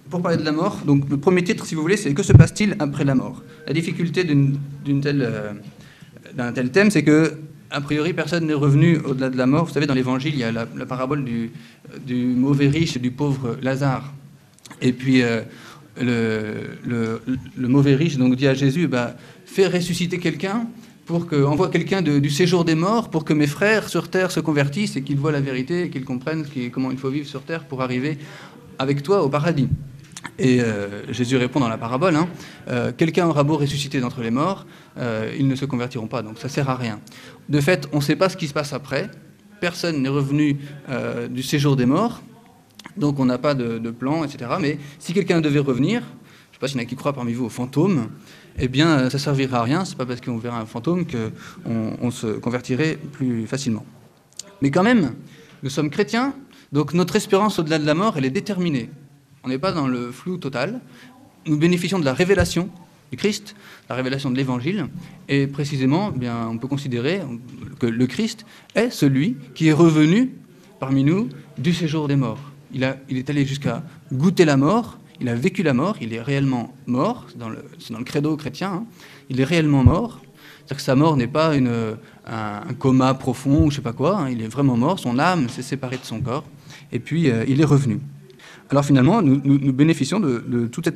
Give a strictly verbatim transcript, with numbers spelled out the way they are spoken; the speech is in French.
pour parler de la mort, donc le premier titre, si vous voulez, c'est « Que se passe-t-il après la mort ?» La difficulté d'une, d'une telle, euh, d'un tel thème, c'est que, a priori, personne n'est revenu au-delà de la mort. Vous savez, dans l'Évangile, il y a la, la parabole du, du mauvais riche et du pauvre Lazare. Et puis, euh, le, le, le mauvais riche donc, dit à Jésus, bah, « Fais ressusciter quelqu'un, pour que, envoie quelqu'un de, du séjour des morts, pour que mes frères sur terre se convertissent et qu'ils voient la vérité et qu'ils comprennent comment il faut vivre sur terre pour arriver avec toi au paradis. » Et euh, Jésus répond dans la parabole, hein, euh, « Quelqu'un aura beau ressusciter d'entre les morts, euh, ils ne se convertiront pas, donc ça ne sert à rien. » De fait, on ne sait pas ce qui se passe après. Personne n'est revenu euh, du séjour des morts, donc on n'a pas de, de plan, et cetera. Mais si quelqu'un devait revenir, je ne sais pas s'il y en a qui croient parmi vous aux fantômes, eh bien, ça ne servira à rien. Ce n'est pas parce qu'on verra un fantôme qu'on on se convertirait plus facilement. Mais quand même, nous sommes chrétiens, donc notre espérance au-delà de la mort, elle est déterminée. On n'est pas dans le flou total. Nous bénéficions de la révélation du Christ, la révélation de l'Évangile, et précisément, eh bien, on peut considérer que le Christ est celui qui est revenu parmi nous du séjour des morts. Il, a, il est allé jusqu'à goûter la mort, il a vécu la mort, il est réellement mort, c'est dans le, c'est dans le credo chrétien, hein, il est réellement mort. C'est-à-dire que sa mort n'est pas une, un, un coma profond ou je ne sais pas quoi, hein, il est vraiment mort, son âme s'est séparée de son corps, et puis euh, il est revenu. Alors finalement, nous, nous, nous bénéficions de, de toute cette